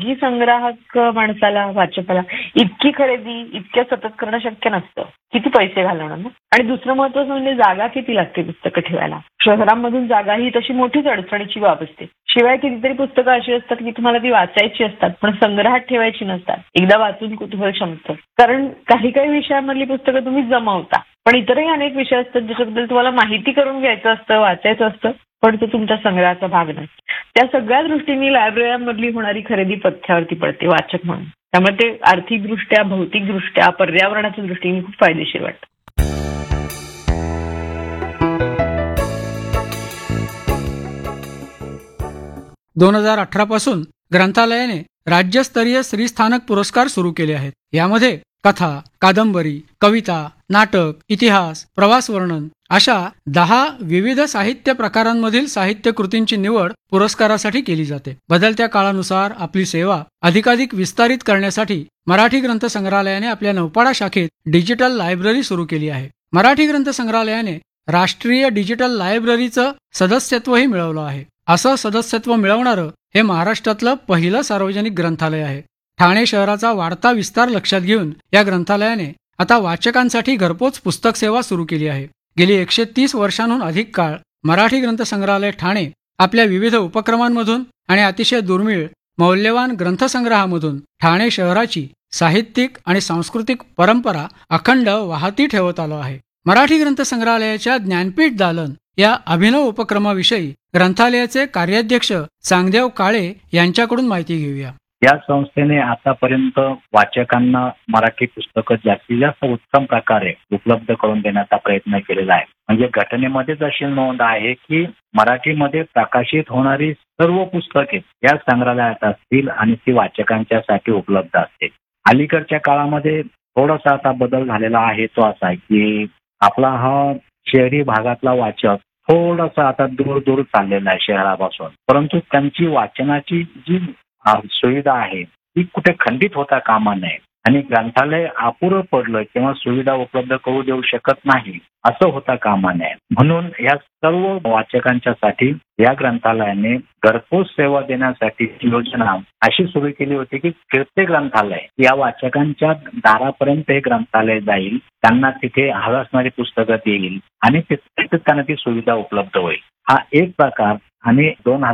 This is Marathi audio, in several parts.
खाजगी संग्राहक माणसाला, वाचकाला इतकी खरेदी इतक्या सतत करणं शक्य नसतं. किती पैसे घालवणार ना. आणि दुसरं महत्वाचं म्हणजे जागा किती लागते पुस्तकं ठेवायला. शहरांमधून जागा ही तशी मोठीच अडचणीची बाब असते. शिवाय कितीतरी पुस्तकं अशी असतात की तुम्हाला ती वाचायची असतात पण संग्रहात ठेवायची नसतात. एकदा वाचून कुतूहल शमतं. कारण काही काही विषयांमधली पुस्तकं तुम्ही जमवता, पण इतरही अनेक विषय असतात ज्याच्याबद्दल तुम्हाला माहिती करून घ्यायचं असतं, वाचायचं असतं, पण तो तुमच्या संग्रहाचा भाग नाही. त्या सगळ्या दृष्टीने लायब्ररीमधली होणारी खरेदी पथ्यावरती पडते वाचक म्हणून. त्यामुळे ते आर्थिकदृष्ट्या, भौतिकदृष्ट्या, पर्यावरणाच्या दृष्टीने खूप फायदेशीर वाटतं. 2018 पासून ग्रंथालयाने राज्यस्तरीय श्रीस्थानक पुरस्कार सुरू केले आहेत. यामध्ये कथा, कादंबरी, कविता, नाटक, इतिहास, प्रवास वर्णन अशा 10 विविध साहित्य प्रकारांमधील साहित्य कृतींची निवड पुरस्कारासाठी केली जाते. बदलत्या काळानुसार आपली सेवा अधिकाधिक विस्तारित करण्यासाठी मराठी ग्रंथ संग्रहालयाने आपल्या नौपाडा शाखेत डिजिटल लायब्ररी सुरू केली आहे. मराठी ग्रंथ संग्रहालयाने राष्ट्रीय डिजिटल लायब्ररीचं सदस्यत्वही मिळवलं आहे. असं सदस्यत्व मिळवणारं हे महाराष्ट्रातलं पहिलं सार्वजनिक ग्रंथालय आहे. ठाणे शहराचा वाढता विस्तार लक्षात घेऊन या ग्रंथालयाने आता वाचकांसाठी घरपोच पुस्तक सेवा सुरू केली आहे. गेली 130 वर्षांहून अधिक काळ मराठी ग्रंथ संग्रहालय ठाणे आपल्या विविध उपक्रमांमधून आणि अतिशय दुर्मिळ मौल्यवान ग्रंथसंग्रहामधून ठाणे शहराची साहित्यिक आणि सांस्कृतिक परंपरा अखंड वाहती ठेवत आलो आहे. मराठी ग्रंथ संग्रहालयाच्या ज्ञानपीठ दालन या अभिनव उपक्रमाविषयी ग्रंथालयाचे कार्याध्यक्ष चांगदेव काळे यांच्याकडून माहिती घेऊया. या संस्थेने आतापर्यंत वाचकांना मराठी पुस्तकं जास्तीत जास्त उत्तम प्रकारे उपलब्ध करून देण्याचा प्रयत्न केलेला आहे. म्हणजे घटनेमध्येच अशी नोंद आहे की मराठीमध्ये प्रकाशित होणारी सर्व पुस्तके या संग्रहालयात असतील आणि ती वाचकांच्यासाठी उपलब्ध असतील. अलीकडच्या काळामध्ये थोडासा आता बदल झालेला आहे. तो असा आहे की आपला हा शहरी भागातला वाचक थोडासा आता दूर दूर चाललेला आहे शहरापासून, परंतु त्यांची वाचनाची जी सुविधा आहे ती कुठे खंडित होता कामा नये आणि ग्रंथालय अपुरं पडलं किंवा सुविधा उपलब्ध करू देऊ शकत नाही असं होता कामा नये. म्हणून या सर्व वाचकांच्यासाठी या ग्रंथालयाने घरपोच सेवा देण्यासाठी योजना अशी सुरू केली होती की फिरते ग्रंथालय या वाचकांच्या दारापर्यंत हे ग्रंथालय जाईल, त्यांना तिथे हवी असणारी पुस्तकं देईल आणि तिथे त्यांना ती सुविधा उपलब्ध होईल. हा एक प्रकार आणि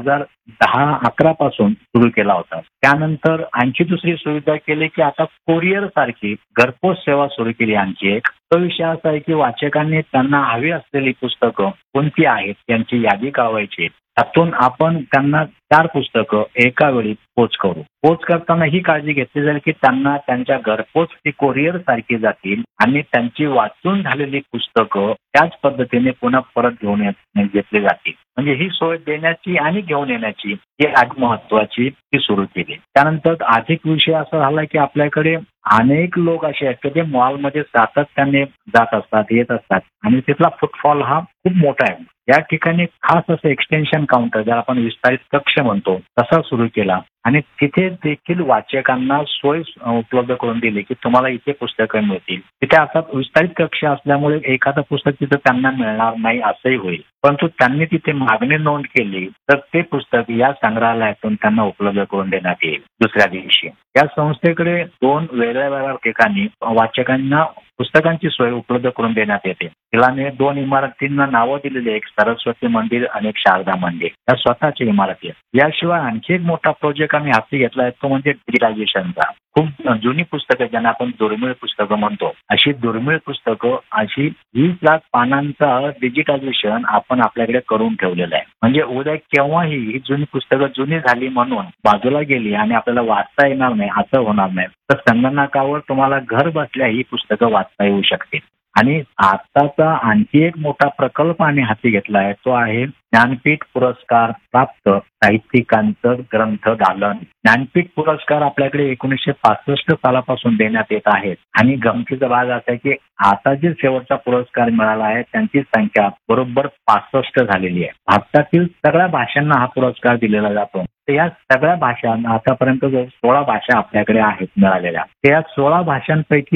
2010-11 पासून सुरू केला होता. त्यानंतर आणखी दुसरी सुविधा केली की आता कोरिअर सारखी घरपोच सेवा सुरू केली आणखी एक. तो विषय असा आहे की वाचकांनी त्यांना हवी असलेली पुस्तकं कोणती आहेत त्यांची यादी कळवायची. त्यातून आपण त्यांना 4 पुस्तकं एका वेळी पोच करू. पोच करताना ही काळजी घेतली जाईल की त्यांना त्यांच्या घरपोच ती कोरिअर सारखी जातील आणि त्यांची वाचून झालेली पुस्तकं त्याच पद्धतीने पुन्हा परत घेतली जातील. म्हणजे ही सोय देण्याची आणि घेऊन येण्याची ही आधी महत्वाची ती सुरू केली. त्यानंतर अधिक विषय असा झाला की आपल्याकडे अनेक लोक असे आहेत की ते मॉलमध्ये सातत्याने जात असतात, येत असतात आणि तिथला फुटफॉल हा खूप मोठा आहे. या ठिकाणी खास असं एक्सटेन्शन काउंटर ज्याला आपण विस्तारित कक्ष म्हणतो तसा सुरू केला आणि तिथे देखील वाचकांना सोय उपलब्ध करून दिली की तुम्हाला इथे पुस्तकं मिळतील. तिथे आता विस्तारित कक्ष असल्यामुळे एखादं पुस्तक तिथं त्यांना मिळणार नाही असंही होईल, परंतु त्यांनी तिथे मागणी नोंद केली तर ते पुस्तक या संग्रहालयातून त्यांना उपलब्ध करून देण्यात येईल. दुसऱ्या दिवशी या संस्थेकडे 2 वेगळ्या ठिकाणी वाचकांना पुस्तकांची सोय उपलब्ध करून देण्यात येते. तिलाने 2 इमारतींना नावं दिलेली, एक सरस्वती मंदिर आणि एक शारदा मंदिर, या स्वतःच्या इमारती आहेत. याशिवाय आणखी एक मोठा प्रोजेक्ट आम्ही हाती घेतला आहे तो म्हणजे डिजिटायझेशनचा. खूप जुनी पुस्तकं ज्यांना आपण दुर्मिळ पुस्तकं म्हणतो अशी दुर्मिळ पुस्तकं अशी 20 लाख पानांचा डिजिटायझेशन आपण आपल्याकडे करून ठेवलेलं आहे. म्हणजे उद्या केव्हाही ही जुनी पुस्तकं जुनी झाली म्हणून बाजूला गेली आणि आपल्याला वाचता येणार नाही असं होणार नाही. तर संगणकावर तुम्हाला घर बसल्या ही पुस्तकं वाचता येऊ शकतील. आणि आताचा आणखी एक मोठा प्रकल्प आम्ही हाती घेतला आहे तो आहे ज्ञानपीठ पुरस्कार प्राप्त साहित्यिकांचं ग्रंथ दालन. ज्ञानपीठ पुरस्कार आपल्याकडे 1965 सालापासून देण्यात येत आहेत आणि गमतीचा भाग असा आहे की आता जे शेवटचा पुरस्कार मिळाला आहे त्यांची संख्या बरोबर 65 झालेली आहे. भारतातील सगळ्या भाषांना हा पुरस्कार दिलेला जातो. तर या सगळ्या भाषांना आतापर्यंत 16 भाषा आपल्याकडे आहेत मिळालेल्या. त्या 16 भाषांपैकी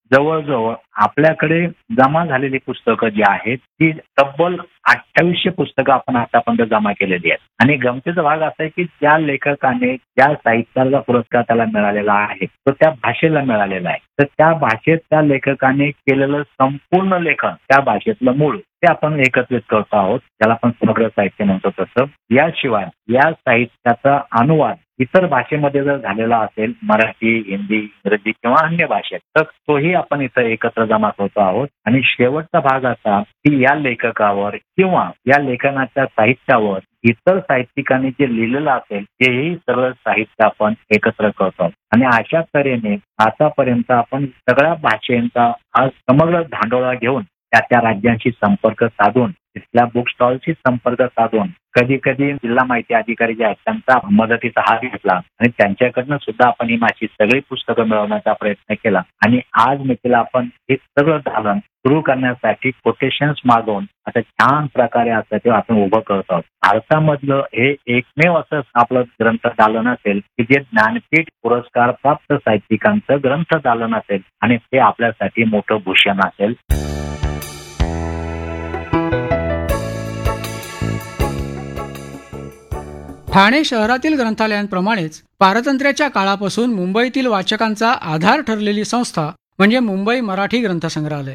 जवळजवळ आपल्याकडे जमा झालेली पुस्तकं जी आहेत ती तब्बल 2800 पुस्तकं आपण आतापर्यंत जमा केलेली आहेत. आणि गमतीचा भाग असा आहे की ज्या लेखकाने ज्या साहित्याचा पुरस्कार त्याला मिळालेला आहे तो त्या भाषेला मिळालेला आहे. तर त्या भाषेत त्या लेखकाने केलेलं संपूर्ण लेखन त्या भाषेतलं मूळ ते आपण एकत्रित करतो आहोत, त्याला आपण समग्र साहित्य म्हणतो. तसं याशिवाय या साहित्याचा अनुवाद इतर भाषेमध्ये जर झालेला असेल, मराठी, हिंदी, इंग्रजी किंवा अन्य भाषेत, तर तोही आपण इथं एकत्र जमा करतो आहोत. आणि शेवटचा भाग असा की या लेखकावर किंवा या लेखनाच्या साहित्यावर इतर साहित्यिकांनी जे लिहिलेलं असेल तेही सगळं साहित्य आपण एकत्र करतो. आणि अशा तऱ्हेने आतापर्यंत आपण सगळ्या भाषेंचा हा समग्र धांडोळा घेऊन त्या राज्यांशी संपर्क साधून, तिथल्या बुक स्टॉलशी संपर्क साधून, कधी कधी जिल्हा माहिती अधिकारी जे आहेत त्यांचा मदतीचा हात घेतला आणि त्यांच्याकडनं सुद्धा आपण ही माझी सगळी पुस्तकं मिळवण्याचा प्रयत्न केला. आणि आज मितीला आपण हे सगळं दालन सुरू करण्यासाठी कोटेशन्स मागवून आता छान प्रकारे असं ते आपण उभं करत आहोत. भारतामधलं हे एकमेव असं आपलं ग्रंथ दालन असेल की जे ज्ञानपीठ पुरस्कार प्राप्त साहित्यिकांचं ग्रंथ दालन असेल आणि ते आपल्यासाठी मोठं भूषण असेल. ठाणे शहरातील ग्रंथालयांप्रमाणेच पारतंत्र्याच्या काळापासून मुंबईतील वाचकांचा आधार ठरलेली संस्था म्हणजे मुंबई मराठी ग्रंथसंग्रहालय.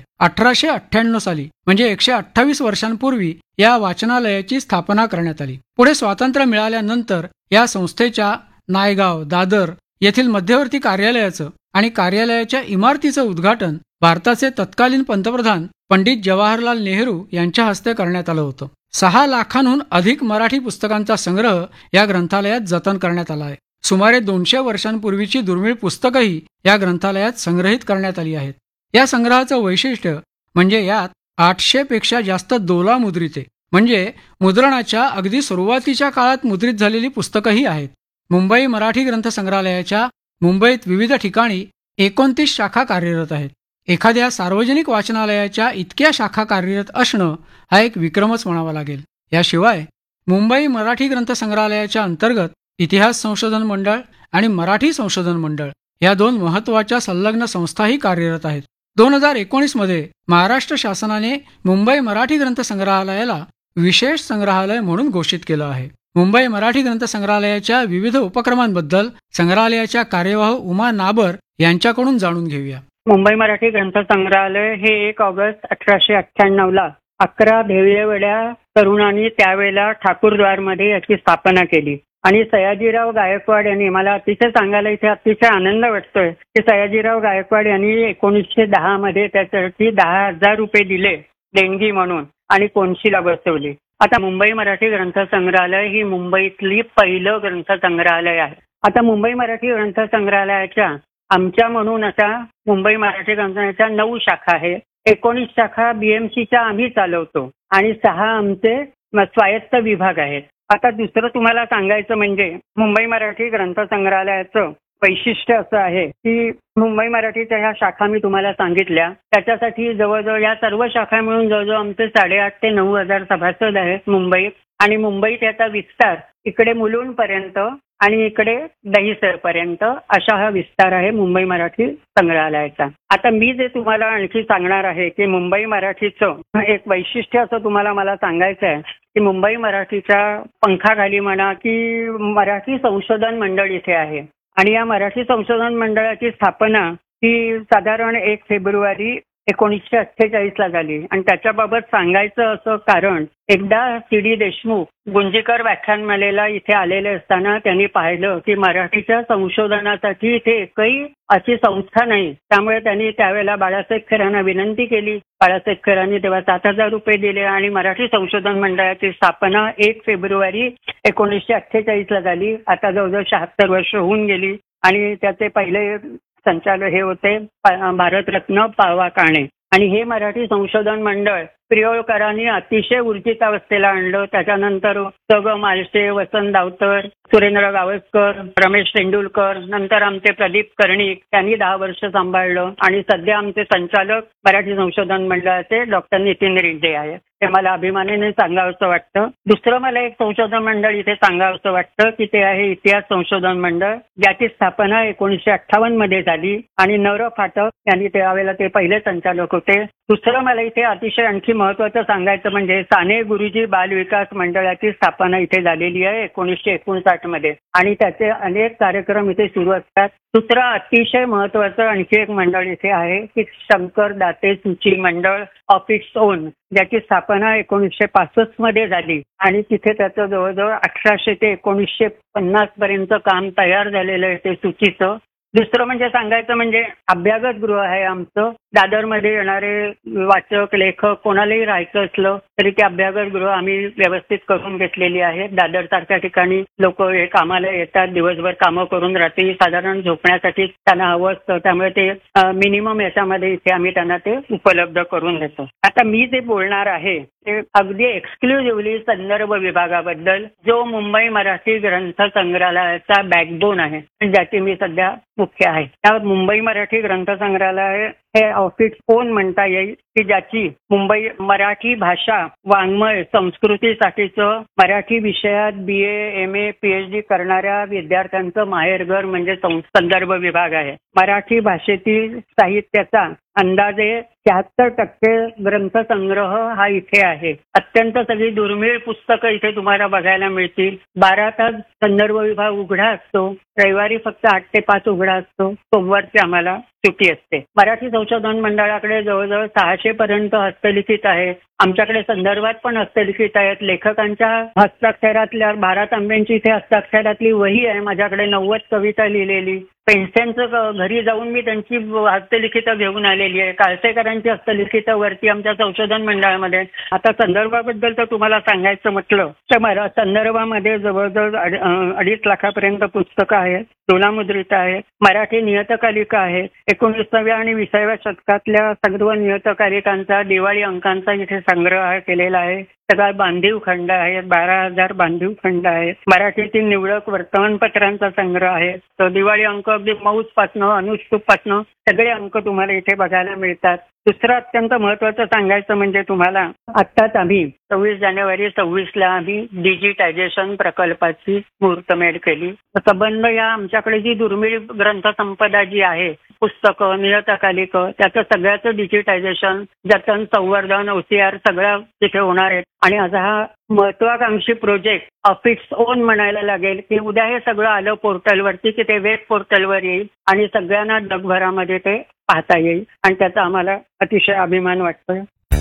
1898 साली म्हणजे 128 वर्षांपूर्वी या वाचनालयाची स्थापना करण्यात आली. पुढे स्वातंत्र्य मिळाल्यानंतर या संस्थेच्या नायगाव, दादर येथील मध्यवर्ती कार्यालयाचं आणि कार्यालयाच्या इमारतीचं उद्घाटन भारताचे तत्कालीन पंतप्रधान पंडित जवाहरलाल नेहरू यांच्या हस्ते करण्यात आलं होतं. 6 लाखांहून अधिक मराठी पुस्तकांचा संग्रह या ग्रंथालयात जतन करण्यात आला आहे. सुमारे 200 वर्षांपूर्वीची दुर्मिळ पुस्तकंही या ग्रंथालयात संग्रहित करण्यात आली आहेत. या संग्रहाचं वैशिष्ट्य म्हणजे यात 800 पेक्षा जास्त दोला मुद्रिते म्हणजे मुद्रणाच्या अगदी सुरुवातीच्या काळात मुद्रित झालेली पुस्तकंही आहेत. मुंबई मराठी ग्रंथसंग्रहालयाच्या मुंबईत विविध ठिकाणी 29 शाखा कार्यरत आहेत. एखाद्या सार्वजनिक वाचनालयाच्या इतक्या शाखा कार्यरत असणं हा एक विक्रमच म्हणावा लागेल. याशिवाय मुंबई मराठी ग्रंथसंग्रहालयाच्या अंतर्गत इतिहास संशोधन मंडळ आणि मराठी संशोधन मंडळ या 2 महत्त्वाच्या संलग्न संस्थाही कार्यरत आहेत. 2019 मध्ये महाराष्ट्र शासनाने मुंबई मराठी ग्रंथसंग्रहालयाला विशेष संग्रहालय म्हणून घोषित केलं आहे. मुंबई मराठी ग्रंथसंग्रहालयाच्या विविध उपक्रमांबद्दल संग्रहालयाच्या कार्यवाह उमा नाबर यांच्याकडून जाणून घेऊया. मुंबई मराठी ग्रंथसंग्रहालय हे 1 ऑगस्ट 1898 11 ध्येयवेड्या तरुणांनी त्यावेळेला ठाकूरद्वारमध्ये याची स्थापना केली. आणि सयाजीराव गायकवाड यांनी, मला अतिशय सांगायला इथे अतिशय आनंद वाटतोय की सयाजीराव गायकवाड यांनी 1910 मध्ये त्यासाठी 10,000 रुपये दिले देणगी म्हणून आणि कोनशीला बसवली. आता मुंबई मराठी ग्रंथसंग्रहालय ही मुंबईतली पहिलं ग्रंथसंग्रहालय आहे. आता मुंबई मराठी ग्रंथसंग्रहालयाच्या आमच्या म्हणून आता मुंबई मराठी ग्रंथालयाच्या 9 शाखा आहे. 19 शाखा BMCच्या आम्ही चालवतो आणि 6 आमचे स्वायत्त विभाग आहेत. आता दुसरं तुम्हाला सांगायचं म्हणजे मुंबई मराठी ग्रंथसंग्रहालयाचं वैशिष्ट्य असं आहे की मुंबई मराठीच्या ह्या शाखा मी तुम्हाला सांगितल्या, त्याच्यासाठी जवळजवळ या सर्व शाखा मिळून जवळजवळ आमचे 8,500 ते 9,000 सभासद आहेत मुंबईत. आणि मुंबईत याचा विस्तार इकडे मुलुंडपर्यंत आणि इकडे दहिसरपर्यंत अशा हा विस्तार आहे मुंबई मराठी संग्रहालयाचा. आता मी जे तुम्हाला आणखी सांगणार आहे की मुंबई मराठीचं एक वैशिष्ट्य असं तुम्हाला मला सांगायचं आहे की मुंबई मराठीच्या पंखाखाली म्हणा की मराठी संशोधन मंडळ इथे आहे. आणि या मराठी संशोधन मंडळाची स्थापना ही साधारण 1 फेब्रुवारी 1948 झाली. आणि त्याच्याबाबत सांगायचं असं कारण, एकदा CD देशमुख गुंजीकर व्याख्यानमालेला इथे आलेले असताना त्यांनी पाहिलं की मराठीच्या संशोधनासाठी इथे एकही अशी संस्था नाही. त्यामुळे त्यांनी त्यावेळेला बाळासाहेब खेरांना विनंती केली. बाळासाहेब खेरांनी तेव्हा 7,000 रुपये दिले आणि मराठी संशोधन मंडळाची स्थापना 1 फेब्रुवारी 1948 झाली. आता जवळजवळ 76 वर्ष होऊन गेली. आणि त्याचे पहिले संचालक हे होते भारतरत्न पा.वा. काणे. आणि हे मराठी संशोधन मंडळ प्रियोळकरांनी अतिशय ऊर्जितावस्थेला आणलं. त्याच्यानंतर ग मालशे, वसंत दावतर, सुरेंद्र गावस्कर, रमेश तेंडुलकर, नंतर आमचे प्रदीप कर्णिक त्यांनी 10 वर्ष सांभाळलं. आणि सध्या आमचे संचालक मराठी संशोधन मंडळाचे डॉक्टर नितीन रेड्डी आहेत. हे मला अभिमानाने सांगावंसं वाटतं. दुसरं मला एक संशोधन मंडळ इथे सांगावंसं वाटतं की ते आहे इतिहास संशोधन मंडळ, ज्याची स्थापना 1958 मध्ये झाली आणि नवरं फाटक यांनी त्यावेळेला ते पहिले संचालक होते. दुसरं मला इथे अतिशय आणखी महत्वाचं सांगायचं म्हणजे साने गुरुजी बाल विकास मंडळाची स्थापना इथे झालेली आहे 1959 मध्ये आणि त्याचे अनेक कार्यक्रम इथे सुरू असतात. दुसरं अतिशय महत्वाचं आणखी एक मंडळ इथे आहे की शंकर दाते सूची मंडळ ऑफ इट्स ओन, ज्याची स्थापना 1965 मध्ये झाली आणि तिथे त्याचं जवळजवळ 1800 ते 1950 पर्यंत काम तयार झालेलं आहे ते सूचीचं. दुसरं म्हणजे सांगायचं म्हणजे अभ्यागत गृह आहे आमचं. दादरमध्ये येणारे वाचक लेखक कोणालाही राहायचं असलं तरी ते अभ्यागत गृह आम्ही व्यवस्थित करून घेतलेली आहेत. दादर सारख्या ठिकाणी लोक हे कामाला येतात, दिवसभर कामं करून रात्री साधारण झोपण्यासाठी त्यांना हवं असतं, त्यामुळे ते मिनिमम याच्यामध्ये इथे आम्ही त्यांना ते उपलब्ध करून देतो. आता मी जे बोलणार आहे ते अगदी एक्सक्लुझिव्हली संदर्भ विभागाबद्दल, जो मुंबई मराठी ग्रंथ संग्रहालयाचा बॅकबोन आहे, ज्याची मी सध्या मुख्य आहे. त्या मुंबई मराठी ग्रंथ संग्रहालय हे ऑफ इट्स ओन म्हणता येईल की ज्याची मुंबई मराठी भाषा वाङ्मय संस्कृतीसाठीचं मराठी विषयात BA MA PhD करणाऱ्या विद्यार्थ्यांचं माहेरघर म्हणजे संदर्भ विभाग आहे. मराठी भाषेतील साहित्याचा अंदाजे 73% ग्रंथसंग्रह हा इथे आहे. अत्यंत सगळी दुर्मिळ पुस्तकं इथे तुम्हाला बघायला मिळतील. 12 तास संदर्भ विभाग उघडा असतो. रविवारी फक्त 8 ते 5 उघडा असतो. सोमवारची आम्हाला सुट्टी असते. मराठी संशोधन मंडळाकडे जवळजवळ 600 पर्यंत हस्तलिखित आहेत. आमच्याकडे संदर्भात पण हस्तलिखित आहेत. लेखकांच्या हस्ताक्षरातल्या भारत आंबेंची इथे हस्ताक्षरातली वही आहे माझ्याकडे, 90 कविता लिहिलेली. पेन्शनचं घरी जाऊन मी त्यांची हस्तलिखितं घेऊन आलेली आहे. काळसेकरांची हस्तलिखितं वरती आमच्या संशोधन मंडळामध्ये. आता संदर्भाबद्दल तर तुम्हाला सांगायचं म्हटलं तर संदर्भामध्ये जवळजवळ 2.5 लाखापर्यंत पुस्तकं आहेत, दोलामुद्रित आहेत. मराठी नियतकालिका आहेत. 19व्या आणि 20व्या शतकातल्या सर्व नियतकालिकांचा दिवाळी अंकांचा इथे संग्रह केलेला आहे. सगळा बांधीव खंड आहेत, 12,000 बांधीव खंड आहेत. मराठीतील निवडक वर्तमानपत्रांचा संग्रह आहे. तर दिवाळी अंक अगदी मौजपासनं अनुष्टुपपासनं सगळे अंक तुम्हाला इथे बघायला मिळतात. दुसरं अत्यंत महत्वाचं सांगायचं म्हणजे तुम्हाला आत्ताच आम्ही 26 जानेवारी 26ला आम्ही डिजिटायझेशन प्रकल्पाची मुहूर्तमेढ केली. संबंध या आमच्याकडे जी दुर्मिळ ग्रंथसंपदा जी आहे, पुस्तकं नियतकालिकं, त्याचं सगळ्याचं डिजिटायझेशन, जतन, संवर्धन, OCR सगळं तिथे होणार आहे. आणि आज हा महत्वाकांक्षी प्रोजेक्ट ऑफ इट्स ओन म्हणायला लागेल की उद्या हे सगळं आलं पोर्टलवरती की ते वेब पोर्टलवर येईल आणि सगळ्यांना जगभरामध्ये ते पाहता येईल आणि त्याचा आम्हाला अतिशय अभिमान वाटतोय.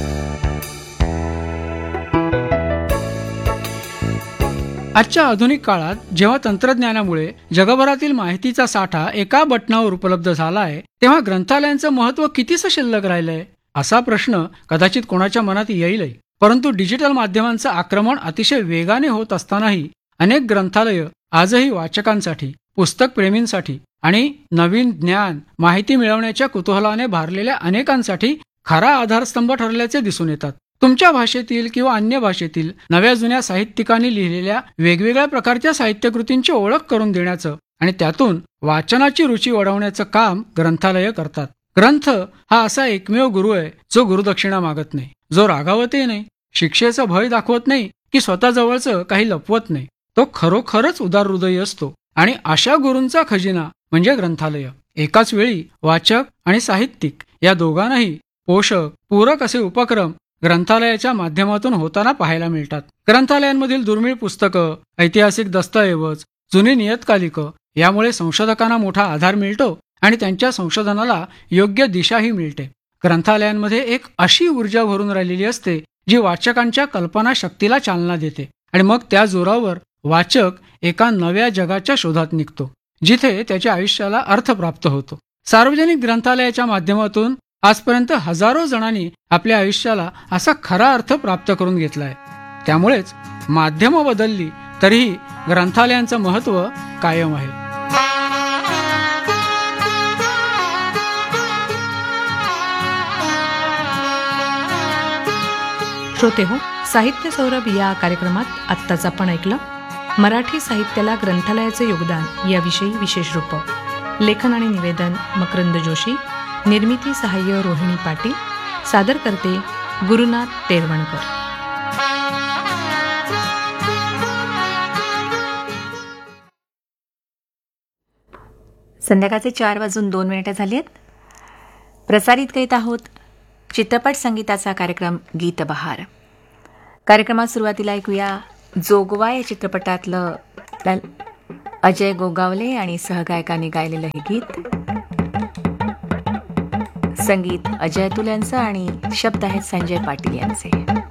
आजच्या आधुनिक काळात जेव्हा तंत्रज्ञानामुळे जगभरातील माहितीचा साठा एका बटनावर उपलब्ध झाला आहे, तेव्हा ग्रंथालयांचं महत्त्व कितीसं शिल्लक राहिलंय असा प्रश्न कदाचित कोणाच्या मनात येईलही. परंतु डिजिटल माध्यमांचं आक्रमण अतिशय वेगाने होत असतानाही अनेक ग्रंथालय आजही वाचकांसाठी, पुस्तक प्रेमींसाठी आणि नवीन ज्ञान माहिती मिळवण्याच्या कुतूहलाने भारलेल्या अनेकांसाठी खरा आधारस्तंभ ठरल्याचे दिसून येतात. तुमच्या भाषेतील किंवा अन्य भाषेतील नव्या जुन्या साहित्यिकांनी लिहिलेल्या वेगवेगळ्या प्रकारच्या साहित्यकृतींची ओळख करून देण्याचं आणि त्यातून वाचनाची रुची वाढवण्याचं काम ग्रंथालय करतात. ग्रंथ हा असा एकमेव गुरु आहे जो गुरुदक्षिणा मागत नाही, जो रागावतही नाही, शिक्षेचं भय दाखवत नाही की स्वतः जवळचं काही लपवत नाही. तो खरोखरच उदार हृदयी असतो आणि अशा गुरूंचा खजिना म्हणजे ग्रंथालय. एकाच वेळी वाचक आणि साहित्यिक या दोघांनाही पोषक, पूरक असे उपक्रम ग्रंथालयाच्या माध्यमातून होताना पाहायला मिळतात. ग्रंथालयांमधील दुर्मिळ पुस्तकं, ऐतिहासिक दस्तऐवज, जुनी नियतकालिकं यामुळे संशोधकांना मोठा आधार मिळतो आणि त्यांच्या संशोधनाला योग्य दिशाही मिळते. ग्रंथालयांमध्ये एक अशी ऊर्जा भरून राहिलेली असते जी वाचकांच्या कल्पना शक्तीला चालना देते आणि मग त्या जोरावर वाचक एका नव्या जगाच्या शोधात निघतो जिथे त्याच्या आयुष्याला अर्थ प्राप्त होतो. सार्वजनिक ग्रंथालयाच्या माध्यमातून आजपर्यंत हजारो जणांनी आपल्या आयुष्याला असा खरा अर्थ प्राप्त करून घेतलाय. त्यामुळेच माध्यमं बदलली तरीही ग्रंथालयांचं महत्त्व कायम आहे. श्रोते हो, साहित्य सौरभ या कार्यक्रमात आत्ताच आपण ऐकलं मराठी साहित्याला ग्रंथालयाचे योगदान याविषयी विशेष रूप. लेखन आणि निवेदन मकरंद जोशी, निर्मिती सहाय्य रोहिणी पाटील, सादर करते गुरुनाथ तेरवणकर. संध्याकाळचे 4:02 झाली आहेत. प्रसारित करीत आहोत चित्रपट संगीताचा कार्यक्रम गीत बहार. कार्यक्रमात सुरुवातीला ऐकूया जोगवा या चित्रपटातलं अजय गोगावले आणि सहगायकांनी गायलेलं हे गीत. संगीत अजय अतुल यांचं आणि शब्द आहेत संजय पाटील यांचे.